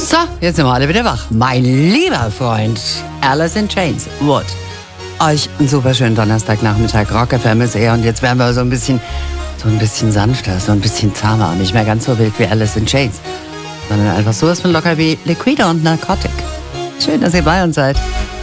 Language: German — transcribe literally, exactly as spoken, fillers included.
So, jetzt sind wir alle wieder wach. Mein lieber Freund, Alice in Chains. What? Euch einen super schönen Donnerstagnachmittag. Rock F M ist er und jetzt werden wir so ein bisschen, so ein bisschen sanfter, so ein bisschen zahmer und nicht mehr ganz so wild wie Alice in Chains, sondern einfach sowas von locker wie Liquida und Narcotic. Schön, dass ihr bei uns seid.